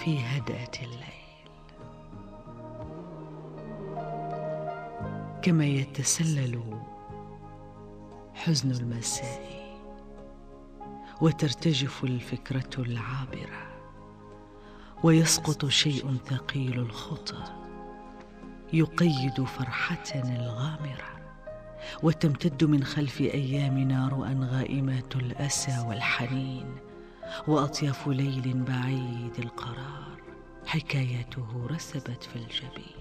في هدأة الليل، كما يتسلل حزن المساء وترتجف الفكرة العابرة ويسقط شيء ثقيل الخطى يقيد فرحتنا الغامرة، وتمتد من خلف أيامنا رؤى غائمات الأسى والحنين وأطياف ليل بعيد القرار حكايته رسبت في الجبين.